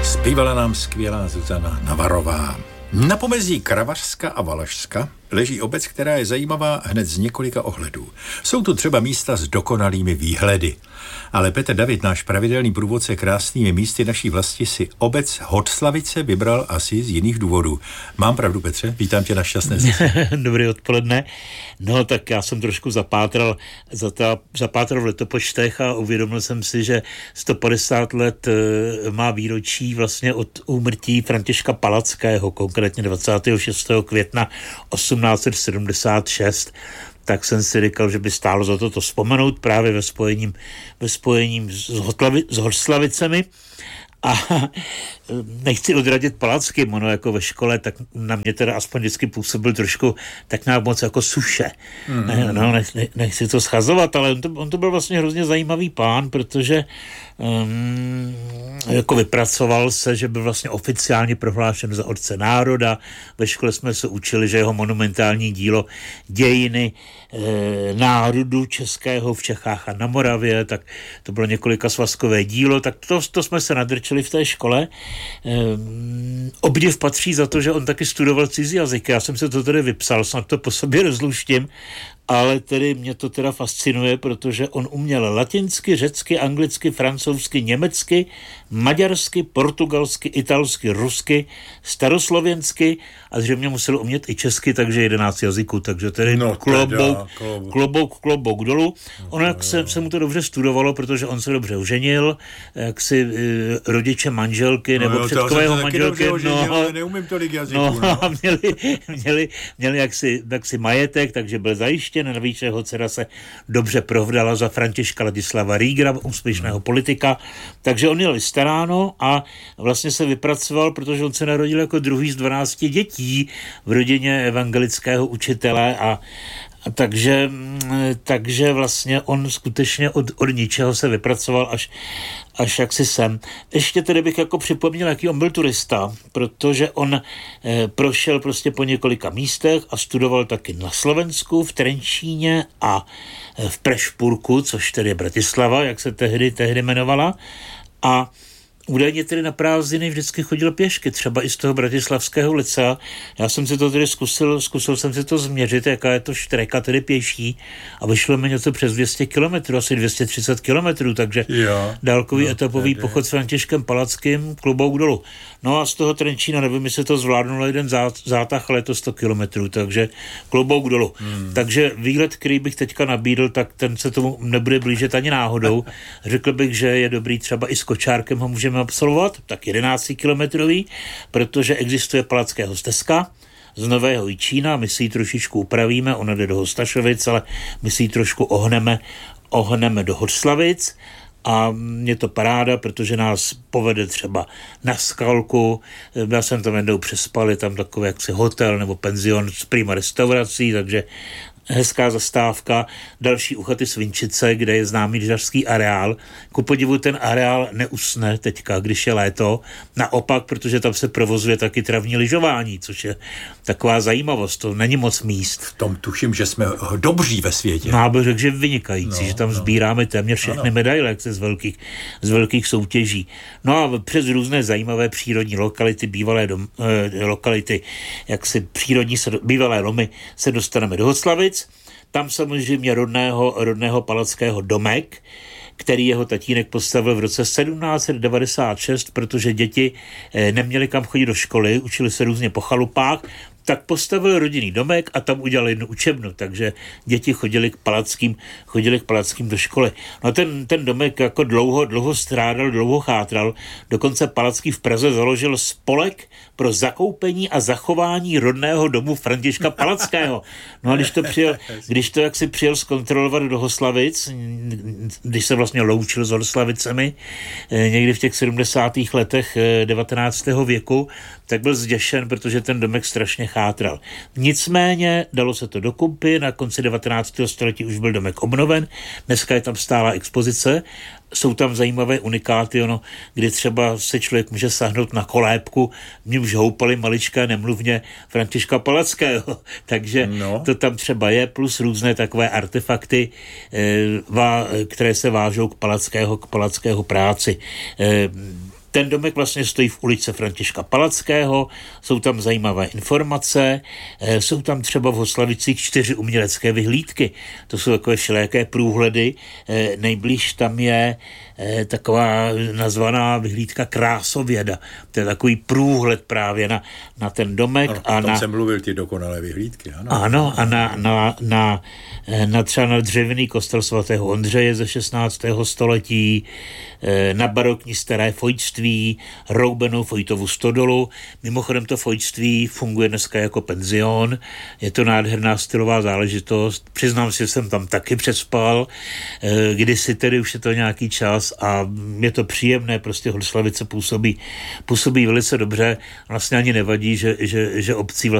Zpívala nám skvělá Zuzana Navarová. Na pomezí Kravařska a Valašska leží obec, která je zajímavá hned z několika ohledů. Jsou tu třeba místa s dokonalými výhledy. Ale Petr David, náš pravidelný průvodce krásnými místy naší vlasti, si obec Hořslavice vybral asi z jiných důvodů. Mám pravdu, Petře? Vítám tě na šťastné cestě. Dobrý odpoledne. No tak já jsem trošku zapátral v letopočtech a uvědomil jsem si, že 150 let má výročí vlastně od úmrtí Františka Palackého, konkrétně 26. května 1876. Tak jsem si říkal, že by stálo za to vzpomenout právě ve spojením s Hořslavicemi. A nechci odradit Palackým, ono jako ve škole, tak na mě teda aspoň vždycky působil trošku tak nějak moc jako suše. Nechci to schazovat, ale on to byl vlastně hrozně zajímavý pán, protože jako vypracoval se, že byl vlastně oficiálně prohlášen za otce národa. Ve škole jsme se učili, že jeho monumentální dílo Dějiny národu českého v Čechách a na Moravě, tak to bylo několika svazkové dílo, tak to jsme se nadrčili v té škole. Obdiv patří za to, že on taky studoval cizí jazyky. Já jsem se to tedy vypsal, snad to po sobě rozluštím, ale tedy mě to teda fascinuje, protože on uměl latinsky, řecky, anglicky, francouzsky, německy, maďarsky, portugalsky, italsky, rusky, staroslovensky a zřejmě musel umět i česky, takže 11 jazyků, takže tedy klobouk dolů. Ono, jak se mu to dobře studovalo, protože on se dobře oženil, jak si rodiče manželky, nebo předkového manželky. Neumím tolik jazyků. Měli jaksi majetek, takže byl zajištěn. Navíc jeho dcera se dobře provdala za Františka Ladislava Rígra, úspěšného politika. Takže on jel staráno a vlastně se vypracoval, protože on se narodil jako druhý z 12 dětí v rodině evangelického učitele a takže vlastně on skutečně od ničeho se vypracoval až jaksi sem. Ještě tedy bych jako připomněl, jaký on byl turista, protože on prošel prostě po několika místech a studoval taky na Slovensku, v Trenčíně a v Prešpurku, což tedy je Bratislava, jak se tehdy jmenovala. A údajně tedy na prázdniny vždycky chodil pěšky, třeba i z toho bratislavského licea. Já jsem si to tedy zkusil jsem si to změřit, jaká je to štreka, tedy pěší, a vyšlo mi něco přes 200 kilometrů, asi 230 kilometrů, takže dálkový etapový pochod s Františkem Palackým, klobouk dolů. No a z toho Trenčína, nevím, jestli to zvládnulo jeden zátah, ale je to 100 kilometrů, takže klobouk dolů. Takže výlet, který bych teďka nabídl, tak ten se tomu nebude blížit ani náhodou. Řekl bych, že je dobrý třeba i s kočárkem ho můžeme absolvovat, tak 11 kilometrový, protože existuje Palackého stezka z Nového Jičína, my si ji trošičku upravíme, ona jde do Hostašovic, ale my si ji trošku ohneme do Hořslavic a je to paráda, protože nás povede třeba na Skalku, já jsem tam jednou přespal, je tam takový jaksi hotel nebo penzion s prima restaurací, takže hezká zastávka, další u chaty Svinčice, kde je známý lyžařský areál. Ku podivu ten areál neusne teďka, když je léto. Naopak, protože tam se provozuje taky travní lyžování, což je taková zajímavost. To není moc míst. V tom tuším, že jsme dobří ve světě. No, bych řekl, že vynikající, že tam sbíráme téměř všechny medaile, jak se z velkých soutěží. No a přes různé zajímavé přírodní lokality, bývalé lokality, jak si bývalé lomy, se dostaneme do Hořslavic. Tam samozřejmě rodného Palackého domek, který jeho tatínek postavil v roce 1796, protože děti neměly kam chodit do školy, učili se různě po chalupách, tak postavil rodinný domek a tam udělal jednu učebnu, takže děti chodili k Palackým do školy. No ten domek jako dlouho strádal, dlouho chátral, dokonce Palacký v Praze založil spolek pro zakoupení a zachování rodného domu Františka Palackého. No a když to jaksi přijel zkontrolovat do Hořslavic, když se vlastně loučil s Hořslavicemi někdy v těch 70. letech 19. věku, tak byl zděšen, protože ten domek strašně chátral. Nicméně dalo se to dokupy, na konci 19. století už byl domek obnoven, dneska je tam stálá expozice, jsou tam zajímavé unikáty, kdy třeba se člověk může sáhnout na kolébku, mě už houpali maličké nemluvně Františka Palackého, takže to tam třeba je, plus různé takové artefakty, které se vážou k Palackého práci. Ten domek vlastně stojí v ulici Františka Palackého, jsou tam zajímavé informace, jsou tam třeba v Hoslavicích 4 umělecké vyhlídky. To jsou takové všelijaké průhledy. Nejblíž tam je taková nazvaná vyhlídka Krásověda. To je takový průhled právě na ten domek. Ano, tam jsem mluvil ty dokonalé vyhlídky. Ano, a třeba na dřevěný kostel svatého Ondřeje ze 16. století, na barokní staré fojtství, roubenou Fojtovu stodolu. Mimochodem to fojtství funguje dneska jako penzion. Je to nádherná stylová záležitost. Přiznám si, že jsem tam taky přespal. Kdysi tedy už je to nějaký čas a je to příjemné. Prostě Hoslavice působí velice dobře. Vlastně ani nevadí, že obcí vlastně